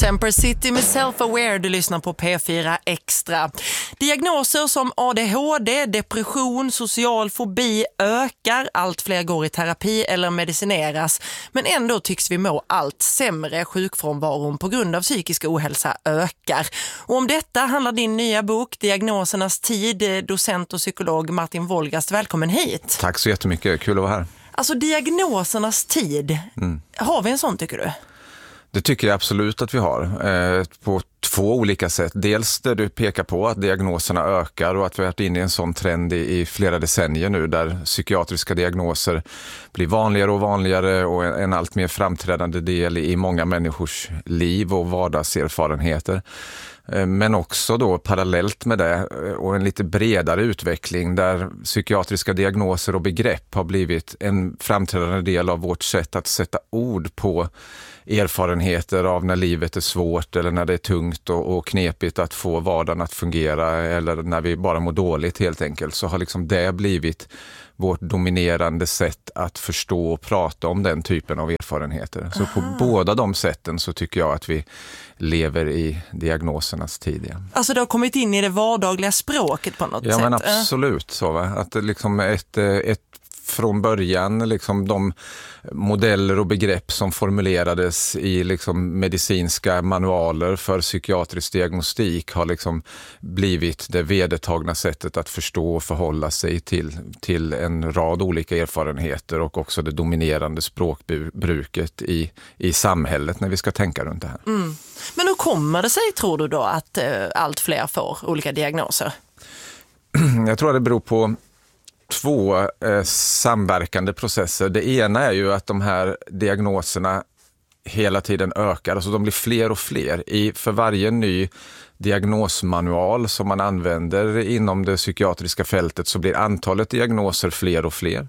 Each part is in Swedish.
Temper City med Self-Aware, du lyssnar på P4 Extra. Diagnoser som ADHD, depression, social fobi ökar. Allt fler går i terapi eller medicineras. Men ändå tycks vi må allt sämre. Sjukfrånvaron på grund av psykisk ohälsa ökar. Och om detta handlar din nya bok Diagnosernas tid. Docent och psykolog Martin Wolgast, välkommen hit. Tack så jättemycket, kul att vara här. Alltså diagnosernas tid, har vi en sån tycker du? Det tycker jag absolut att vi har, på två olika sätt. Dels där du pekar på att diagnoserna ökar och att vi har varit inne i en sån trend i flera decennier nu där psykiatriska diagnoser blir vanligare och vanligare och en allt mer framträdande del i många människors liv och vardagserfarenheter. Men också då parallellt med det och en lite bredare utveckling där psykiatriska diagnoser och begrepp har blivit en framträdande del av vårt sätt att sätta ord på erfarenheter av när livet är svårt eller när det är tungt och knepigt att få vardagen att fungera eller när vi bara mår dåligt helt enkelt, så har liksom det blivit vårt dominerande sätt att förstå och prata om den typen av erfarenheter. Så på båda de sätten så tycker jag att vi lever i diagnosernas tid. Ja. Alltså det har kommit in i det vardagliga språket på något sätt? Ja, men absolut så, va? Att det liksom ett från början liksom de modeller och begrepp som formulerades i liksom medicinska manualer för psykiatrisk diagnostik har liksom blivit det vedertagna sättet att förstå och förhålla sig till en rad olika erfarenheter och också det dominerande språkbruket i samhället när vi ska tänka runt det här. Men hur kommer det sig, tror du då, att allt fler får olika diagnoser? Jag tror att det beror på två samverkande processer. Det ena är ju att de här diagnoserna hela tiden ökar. Alltså de blir fler och fler. För varje ny diagnosmanual som man använder inom det psykiatriska fältet så blir antalet diagnoser fler och fler.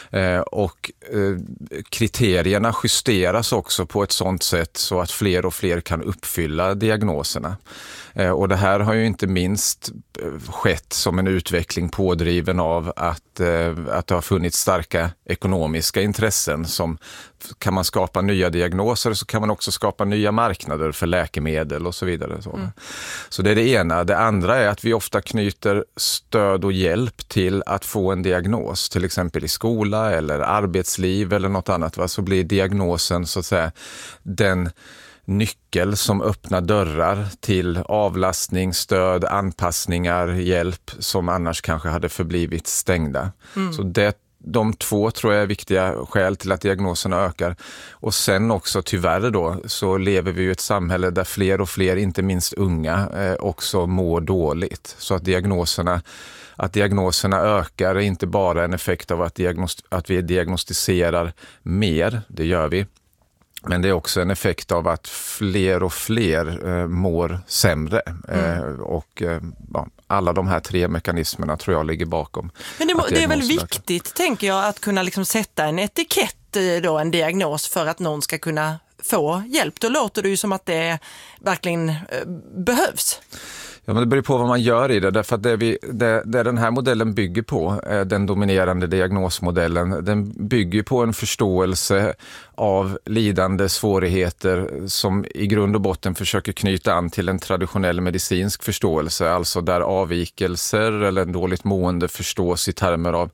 Och kriterierna justeras också på ett sådant sätt så att fler och fler kan uppfylla diagnoserna. Och det här har ju inte minst skett som en utveckling pådriven av att det har funnits starka ekonomiska intressen. Som kan man skapa nya diagnoser så kan man också skapa nya marknader för läkemedel och så vidare. Så det är det ena. Det andra är att vi ofta knyter stöd och hjälp till att få en diagnos. Till exempel i skola eller arbetsliv eller något annat. Så blir diagnosen så att säga den nyckel som öppnar dörrar till avlastning, stöd, anpassningar, hjälp som annars kanske hade förblivit stängda. Så de två tror jag är viktiga skäl till att diagnoserna ökar. Och sen också tyvärr då så lever vi i ett samhälle där fler och fler, inte minst unga, också mår dåligt. Så att diagnoserna ökar är inte bara en effekt av att vi diagnostiserar mer, det gör vi. Men det är också en effekt av att fler och fler mår sämre. Och alla de här tre mekanismerna tror jag ligger bakom. Men det är väl viktigt, tänker jag, att kunna liksom sätta en etikett då, en diagnos för att någon ska kunna få hjälp. Då låter det ju som att det verkligen behövs. Ja, men det beror på vad man gör i det. Därför att det den här modellen bygger på, den dominerande diagnosmodellen, den bygger på en förståelse av lidande svårigheter som i grund och botten försöker knyta an till en traditionell medicinsk förståelse. Alltså där avvikelser eller en dåligt mående förstås i termer av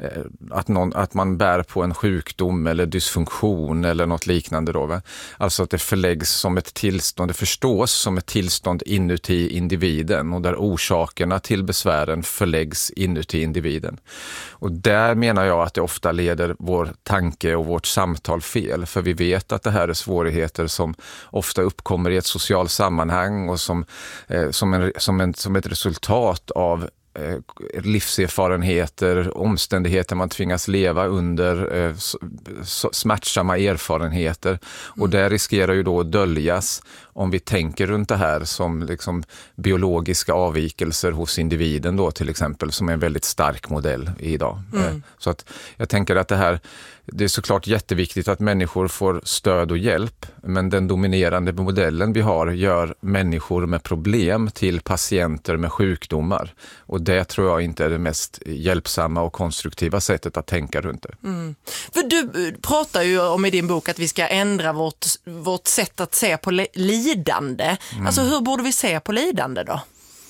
att man bär på en sjukdom eller dysfunktion eller något liknande då. Va? Alltså att det förläggs som ett tillstånd, det förstås som ett tillstånd inuti individen och där orsakerna till besvären förläggs inuti individen. Och där menar jag att det ofta leder vår tanke och vårt samtal fel, för vi vet att det här är svårigheter som ofta uppkommer i ett socialt sammanhang och som ett resultat av livserfarenheter, omständigheter man tvingas leva under, smärtsamma erfarenheter. Och det riskerar ju då att döljas om vi tänker runt det här som liksom biologiska avvikelser hos individen då till exempel, som är en väldigt stark modell idag. Så att jag tänker att det här Det är såklart jätteviktigt att människor får stöd och hjälp, men den dominerande modellen vi har gör människor med problem till patienter med sjukdomar. Och det tror jag inte är det mest hjälpsamma och konstruktiva sättet att tänka runt det. För du pratar ju om i din bok att vi ska ändra vårt sätt att se på lidande. Alltså hur borde vi se på lidande då?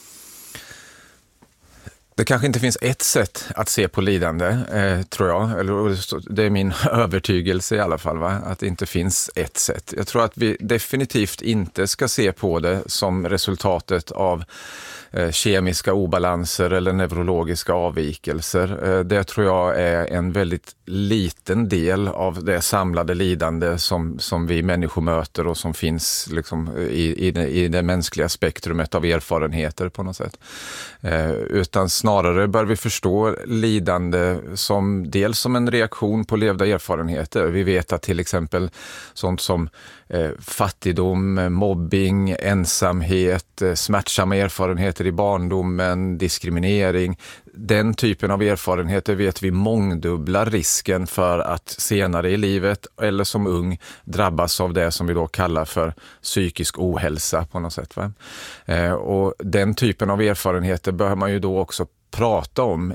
Det kanske inte finns ett sätt att se på lidande, tror jag. Det är min övertygelse i alla fall, va? Att det inte finns ett sätt. Jag tror att vi definitivt inte ska se på det som resultatet av kemiska obalanser eller neurologiska avvikelser. Det tror jag är en väldigt liten del av det samlade lidande som vi människor möter och som finns liksom i det mänskliga spektrumet av erfarenheter på något sätt. Utan snarare bör vi förstå lidande som dels som en reaktion på levda erfarenheter. Vi vet att till exempel sånt som fattigdom, mobbing, ensamhet, smärtsamma erfarenheter i barndomen, diskriminering. Den typen av erfarenheter vet vi mångdubblar risken för att senare i livet eller som ung drabbas av det som vi då kallar för psykisk ohälsa på något sätt. Va? Och den typen av erfarenheter behöver man ju då också prata om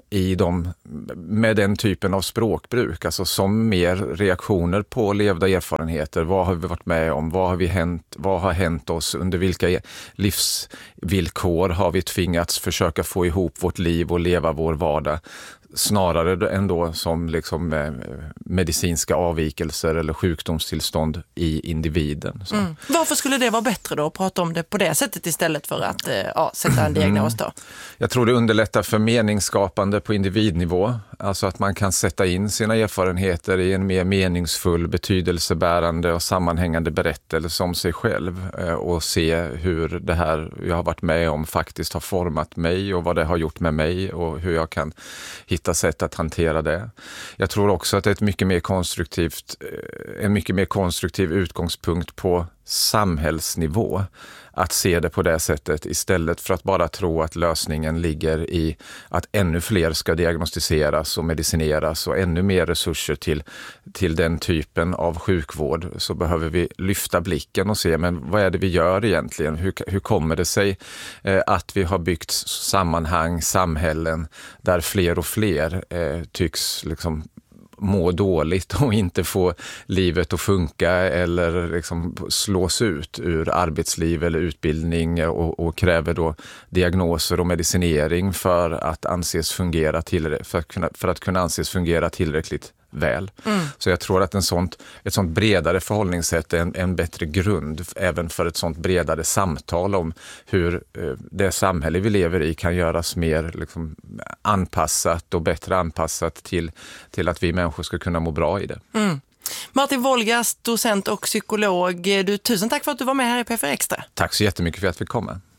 med den typen av språkbruk, alltså som mer reaktioner på levda erfarenheter. Vad har vi varit med om? Vad har hänt oss? Under vilka livsvillkor har vi tvingats försöka få ihop vårt liv och leva vår vardag? Snarare än då som liksom medicinska avvikelser eller sjukdomstillstånd i individen. Varför skulle det vara bättre då att prata om det på det sättet istället för att sätta en diagnos då? Jag tror det underlättar för meningsskapande på individnivå. Alltså att man kan sätta in sina erfarenheter i en mer meningsfull, betydelsebärande och sammanhängande berättelse om sig själv och se hur det här jag har varit med om faktiskt har format mig och vad det har gjort med mig och hur jag kan hitta sätt att hantera det. Jag tror också att det är en mycket mer konstruktiv utgångspunkt på samhällsnivå att se det på det sättet istället för att bara tro att lösningen ligger i att ännu fler ska diagnostiseras och medicineras och ännu mer resurser till den typen av sjukvård. Så behöver vi lyfta blicken och se, men vad är det vi gör egentligen? Hur kommer det sig att vi har byggt sammanhang, samhällen där fler och fler tycks liksom må dåligt och inte få livet att funka eller liksom slås ut ur arbetsliv eller utbildning och kräver då diagnoser och medicinering för att kunna anses fungera tillräckligt väl. Så jag tror att ett sånt bredare förhållningssätt är en bättre grund även för ett sånt bredare samtal om hur det samhälle vi lever i kan göras mer liksom anpassat och bättre anpassat till att vi människor ska kunna må bra i det. Martin Wolgast, docent och psykolog. Tusen tack för att du var med här i P4 Extra. Tack så jättemycket för att vi fick komma.